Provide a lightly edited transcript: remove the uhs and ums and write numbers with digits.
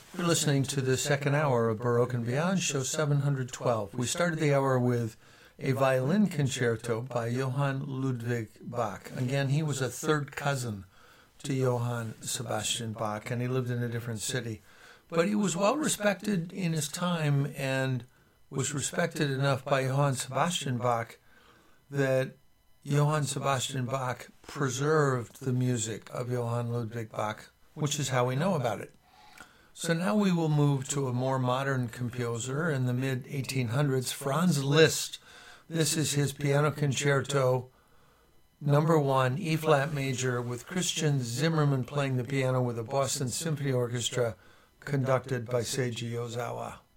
You're listening to the second hour of Baroque and Beyond, show 712. We started the hour with a violin concerto by Johann Ludwig Bach. Again, he was a third cousin to Johann Sebastian Bach, and he lived in a different city. But he was well respected in his time and was respected enough by Johann Sebastian Bach that Johann Sebastian Bach preserved the music of Johann Ludwig Bach, which is how we know about it. So now we will move to a more modern composer in the mid-1800s, Franz Liszt. This is his piano concerto, number 1, E-flat major, with Christian Zimmermann playing the piano with the Boston Symphony Orchestra, conducted by Seiji Ozawa.